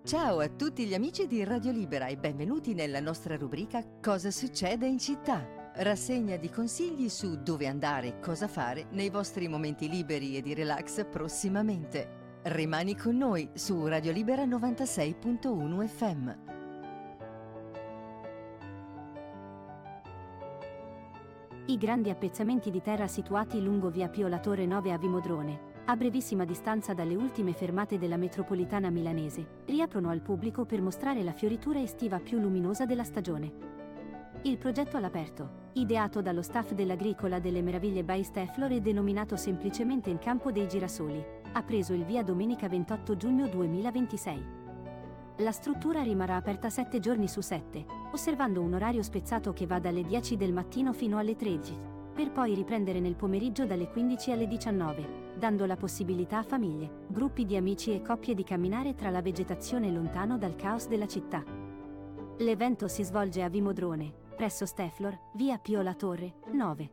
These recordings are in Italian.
Ciao a tutti gli amici di Radio Libera e benvenuti nella nostra rubrica Cosa succede in città? Rassegna di consigli su dove andare e cosa fare nei vostri momenti liberi e di relax prossimamente. Rimani con noi su Radio Libera 96.1 FM. I grandi appezzamenti di terra situati lungo via Pio La Torre 9 a Vimodrone, a brevissima distanza dalle ultime fermate della metropolitana milanese, riaprono al pubblico per mostrare la fioritura estiva più luminosa della stagione. Il progetto all'aperto, ideato dallo staff dell'Agricola delle Meraviglie by Steflor e denominato semplicemente il Campo dei Girasoli, ha preso il via domenica 28 giugno 2026. La struttura rimarrà aperta 7 giorni su 7, osservando un orario spezzato che va dalle 10 del mattino fino alle 13, per poi riprendere nel pomeriggio dalle 15 alle 19, dando la possibilità a famiglie, gruppi di amici e coppie di camminare tra la vegetazione lontano dal caos della città. L'evento si svolge a Vimodrone, presso Steflor, via Pio La Torre, 9.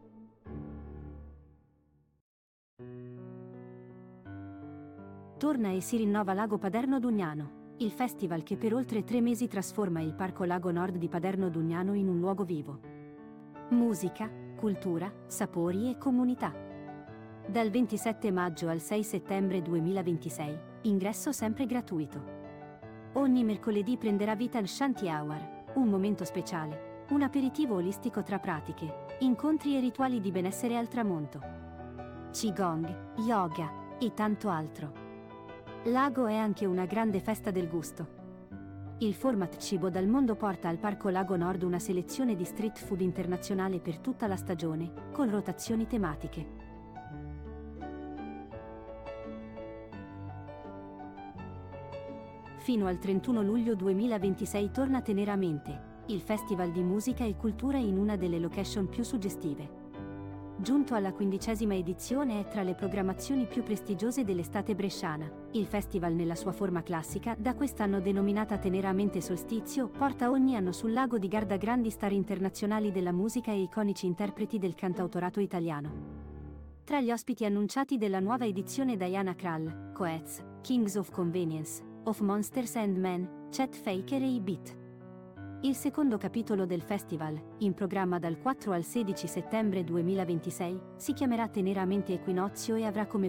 Torna e si rinnova Lago Paderno Dugnano, il festival che per oltre 3 mesi trasforma il Parco Lago Nord di Paderno Dugnano in un luogo vivo. Musica, cultura, sapori e comunità. Dal 27 maggio al 6 settembre 2026, ingresso sempre gratuito. Ogni mercoledì prenderà vita il Shanti Hour, un momento speciale, un aperitivo olistico tra pratiche, incontri e rituali di benessere al tramonto. Qigong, yoga e tanto altro. Lago è anche una grande festa del gusto. Il format Cibo dal mondo porta al Parco Lago Nord una selezione di street food internazionale per tutta la stagione, con rotazioni tematiche. Fino al 31 luglio 2026 torna Teneramente, il festival di musica e cultura in una delle location più suggestive. Giunto alla 15ª edizione è tra le programmazioni più prestigiose dell'estate bresciana. Il festival nella sua forma classica, da quest'anno denominata Teneramente Solstizio, porta ogni anno sul lago di Garda grandi star internazionali della musica e iconici interpreti del cantautorato italiano. Tra gli ospiti annunciati della nuova edizione Diana Krall, Coez, Kings of Convenience, of Monsters and Men, Chet Faker e i Beat. Il secondo capitolo del festival, in programma dal 4 al 16 settembre 2026, si chiamerà Teneramente Equinozio e avrà come